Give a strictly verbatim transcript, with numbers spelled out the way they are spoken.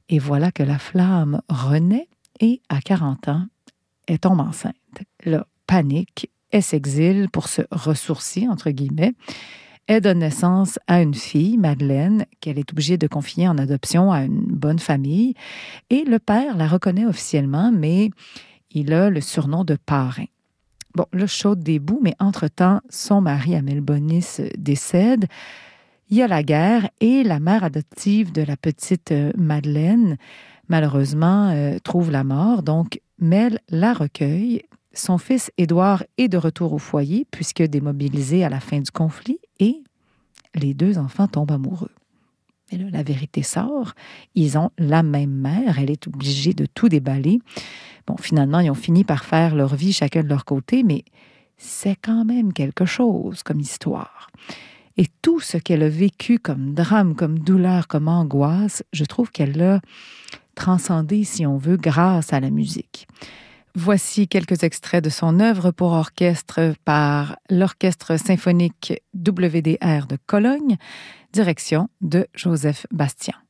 Et voilà que la flamme renaît et, à quarante ans, elle tombe enceinte. Là, panique, elle s'exile pour se ressourcer, entre guillemets. Elle donne naissance à une fille, Madeleine, qu'elle est obligée de confier en adoption à une bonne famille. Et le père la reconnaît officiellement, mais il a le surnom de parrain. Bon, là, chaude des bouts, mais entre-temps, son mari, Amel Bonis, décède. Il y a la guerre et la mère adoptive de la petite Madeleine, malheureusement, euh, trouve la mort. Donc, Mel la recueille. Son fils Édouard est de retour au foyer, puisque démobilisé à la fin du conflit, et les deux enfants tombent amoureux. Et là, la vérité sort. Ils ont la même mère. Elle est obligée de tout déballer. Bon, finalement, ils ont fini par faire leur vie chacun de leur côté, mais c'est quand même quelque chose comme histoire. Et tout ce qu'elle a vécu comme drame, comme douleur, comme angoisse, je trouve qu'elle l'a transcendé, si on veut, grâce à la musique. Voici quelques extraits de son œuvre pour orchestre par l'Orchestre symphonique W D R de Cologne, direction de Joseph Bastien.